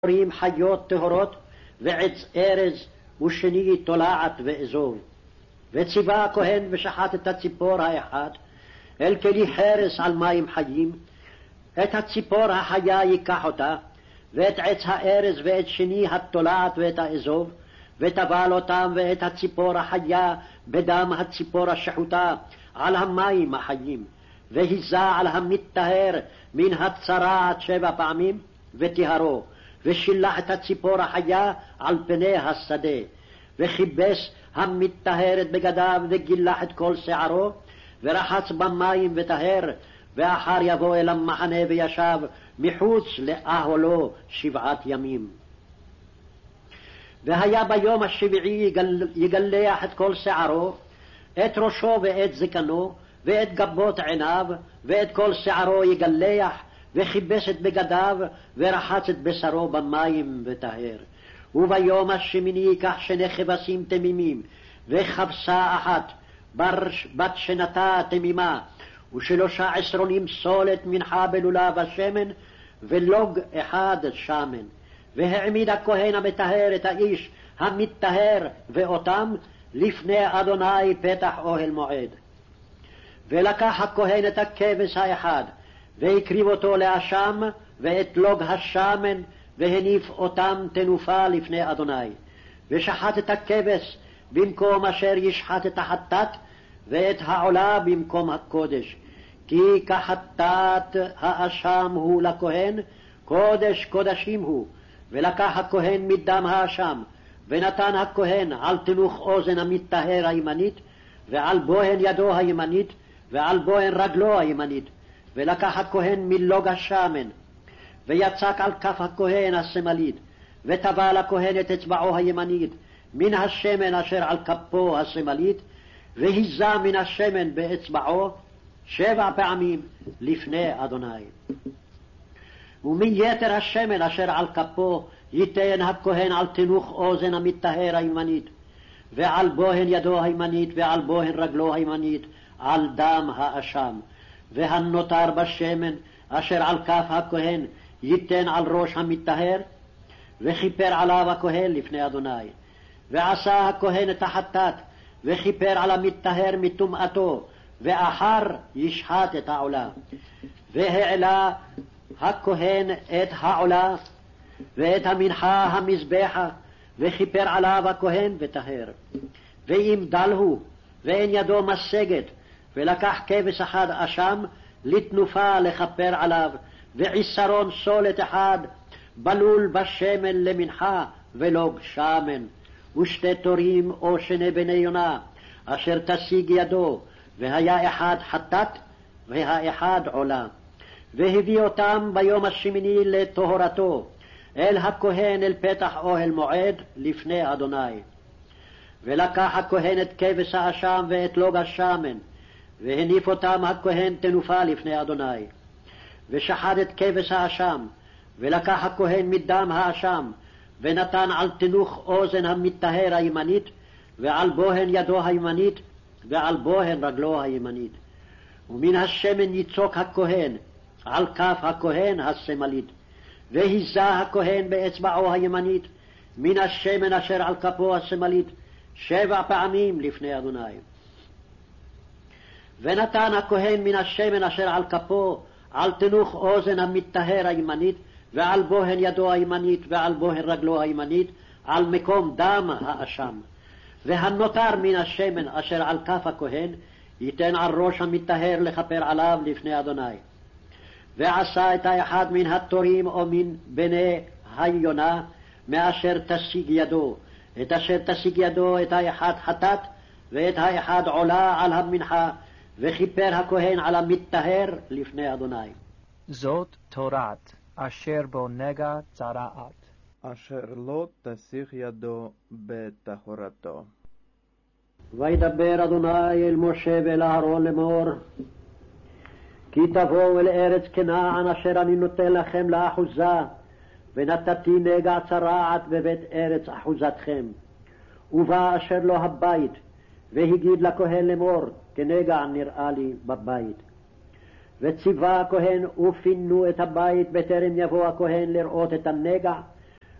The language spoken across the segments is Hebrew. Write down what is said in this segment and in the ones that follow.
ציפורים חיות טהורות ועץ ארז ושני תולעת ואזוב. וציווה הכהן ושחט את הציפור האחד אל כלי חרס על מים חיים, את הציפור החיה ייקח אותה, ואת עץ הארז ואת שני התולעת ואת האזוב, וטבל אותם ואת הציפור החיה בדם הציפור השחוטה על המים החיים, והיזה על המטהר מן הצרעת 7 פעמים, וטהרו, ושילח את הציפור החיה על פני השדה, וכיבס המטהר את בגדיו וגילח את כל שערו, ורחץ במים וטהר, ואחר יבוא אל המחנה וישב מחוץ לאהלו 7 ימים. והיה ביום השביעי יגלח את כל שערו, את ראשו ואת זקנו, ואת גבות עיניו, ואת כל שערו יגלח, וכיבס את בגדיו, ורחץ את בשרו במים וטהר. וביום השמיני ייקח 2 כבשים תמימים, וכבשה אחת בת שנתה תמימה, ו13 עשרונים סולת מנחה בלולה ושמן, ולוג אחד שמן. והעמיד הכהן המטהר את האיש המטהר ואותם לפני אדוני פתח אוהל מועד. ולקח הכהן את הכבש האחד, והקריב אותו לאשם, ואת לוג השמן, והניף אותם תנופה לפני אדוני. ושחט את הכבש במקום אשר ישחט את החטאת, ואת העולה במקום הקודש. כי כחטאת האשם הוא לכהן, קודש קודשים הוא. ולקח הכהן מדם האשם, ונתן הכהן על תנוך אוזן המטהר הימנית, ועל בוהן ידו הימנית, ועל בוהן רגלו הימנית. ולקח הכהן מלוג השמן, ויצק על כף הכהן השמאלית, וטבל הכהן את אצבעו הימנית מן השמן אשר על כפו השמאלית, והיזה מן השמן באצבעו 7 פעמים לפני אדוני. ומיתר השמן אשר על כפו ייתן הכהן על תנוך אוזן המטהר הימנית, ועל בוהן ידו הימנית, ועל בוהן רגלו הימנית, על דם האשם. והנותר בשמן אשר על כף הכהן ייתן על ראש המטהר, וכיפר עליו הכהן לפני אדוני. ועשה הכהן את החטאת, וכיפר על המטהר מטומאתו, ואחר ישחט את העולה. והעלה הכהן את העולה ואת המנחה המזבחה, וכיפר עליו הכהן וטהר. ואם דל הוא ואין ידו משגת, ולקח כבש אחד אשם לתנופה לכפר עליו, ועשרון סולת אחד בלול בשמן למנחה ולוג שמן, ושתי תורים או 2 בני יונה אשר תשיג ידו, והיה אחד חטאת והאחד עולה. והביא אותם ביום השמיני לטהרתו אל הכהן אל פתח אוהל מועד לפני אדוני. ולקח הכהן את כבש האשם ואת לוג השמן, והניף אותם הכהן תנופה לפני אדוני. ושחט את כבש האשם, ולקח הכהן מדם האשם, ונתן על תנוך אוזן המטהר הימנית, ועל בוהן ידו הימנית, ועל בוהן רגלו הימנית. ומן השמן יצוק הכהן על כף הכהן השמאלית, והיזה הכהן באצבעו הימנית מן השמן אשר על כפו השמאלית 7 פעמים לפני אדוני. ונתן הכהן מן השמן אשר על כפו על תנוך אוזן המטהר הימנית, ועל בוהן ידו הימנית, ועל בוהן רגלו הימנית, על מקום דם האשם. והנותר מן השמן אשר על כף הכהן ייתן על ראש המטהר לכפר עליו לפני אדוני. ועשה את האחד מן התורים או מן בני היונה מאשר תשיג ידו, את אשר תשיג ידו את האחד חטאת, ואת האחד עולה על המנחה, וכיפר הכהן על המטהר לפני אדוני. זאת תורת אשר בו נגע צרעת, אשר לא תסיך ידו בטהרתו. וידבר אדוני אל משה ואל אהרון לאמור, כי תבואו אל ארץ כנען אשר אני נותן לכם לאחוזה, ונתתי נגע צרעת בבית ארץ אחוזתכם. ובא אשר לו הבית, והגיד לכהן לאמור, כנגע נראה לי בבית. וציווה הכהן ופינו את הבית בטרם יבוא הכהן לראות את הנגע,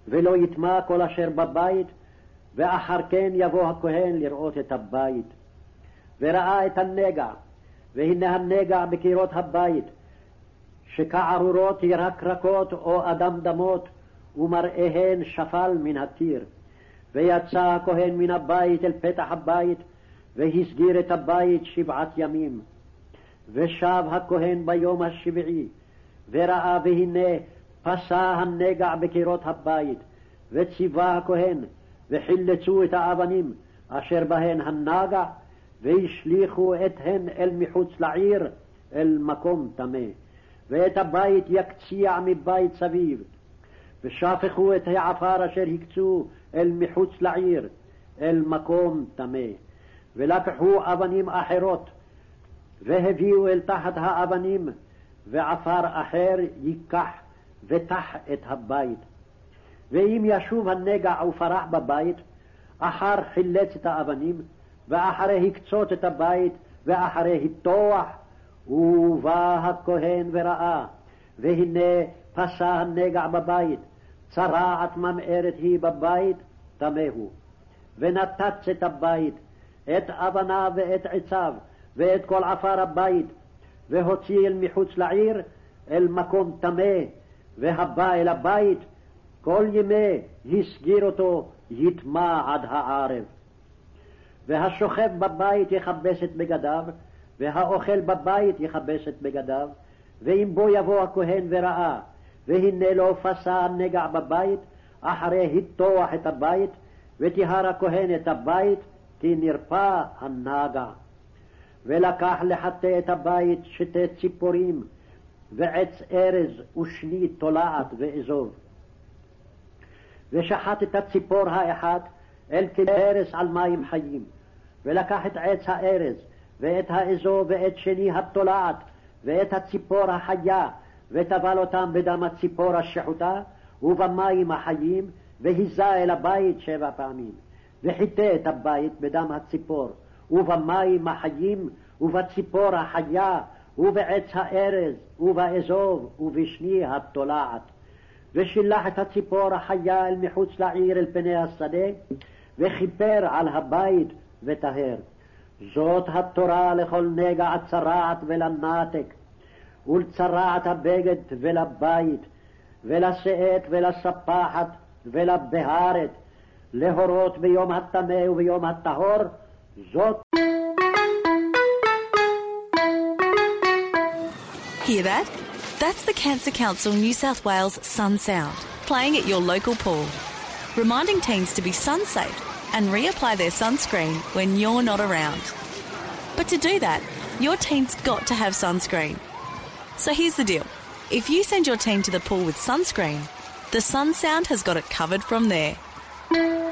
ולא יטמע כל אשר בבית, ואחר כן יבוא הכהן לראות את הבית. וראה את הנגע, והנה הנגע בקירות הבית, שכערורות ירקרקות או אדמדמות, ומראיהן שפל מן התיר. ויצא הכהן מן הבית אל פתח הבית, והסגיר את הבית 7 ימים. ושב הכהן ביום השביעי, וראה והנה פסע הנגע בקירות הבית, וציווה הכהן, וחילצו את האבנים אשר בהן הנגע, והשליכו אתהן אל מחוץ לעיר, אל מקום טמא. ואת הבית יקציע מבית סביב, ושפכו את העפר אשר הקצו אל מחוץ לעיר, אל מקום טמא. ולקחו אבנים אחרות, והביאו אל תחת האבנים, ועפר אחר ייקח ותח את הבית. ואם ישוב הנגע ופרח בבית, אחר חילץ את האבנים, ואחרי הקצות את הבית, ואחרי התוח, ובא הכהן וראה, והנה פסע הנגע בבית, צרעת ממארת היא בבית, טמא הוא. ונתץ את הבית, את אבניו ואת עציו, ואת כל עפר הבית, והוציא אל מחוץ לעיר, אל מקום טמא, והבא אל הבית, כל ימי הסגיר אותו, יטמע עד הערב. והשוכב בבית יכבס את בגדיו, והאוכל בבית יכבס את בגדיו. ואם בו יבוא הכהן וראה, והנה לא פסע הנגע בבית, אחרי התוח את הבית, וטיהר הכהן את הבית, כי נרפא הנגע. ולקח לחטא את הבית 2 ציפורים, ועץ ארז ושני תולעת ואזוב. ושחט את הציפור האחת אל כנרס על מים חיים, ולקח את עץ הארז, ואת האזוב, ואת שני התולעת, ואת הציפור החיה, וטבל אותם בדם הציפור השחוטה, ובמים החיים, והיזה אל הבית 7 פעמים. וחיטא את הבית בדם הציפור, ובמים החיים, ובציפור החיה, ובעץ הארז, ובאזוב, ובשני התולעת. ושילח את הציפור החיה אל מחוץ לעיר אל פני השדה, וכיפר על הבית וטהר. זאת התורה לכל נגע צרעת ולנתק, ולצרעת הבגד ולבית, ולשאת ולספחת ולבהרת, להורות ביום הטמא וביום הטהור, זאת. Hear that? That's the Cancer Council New South Wales Sun Sound, playing at your local pool, reminding teens to be sun safe and reapply their sunscreen when you're not around. But to do that, your teen's got to have sunscreen. So here's the deal. If you send your teen to the pool with sunscreen, the Sun Sound has got it covered from there.